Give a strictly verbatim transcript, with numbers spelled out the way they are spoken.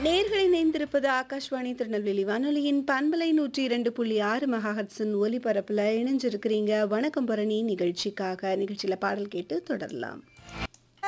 நேயர்கள் இணைந்திருப்பது ஆகாஷ்வாணி திருநெல்வேலி வானொலியின் பண்பலை நூற்றி இரண்டு புள்ளி ஆறு மெகாஹெர்ட்ஸின் ஒலிபரப்புல இணைஞ்சிருக்கிறீங்க. வணக்கம் பரணி நிகழ்ச்சிக்காக நிகழ்ச்சியில பாடல் கேட்டு தொடரலாம்.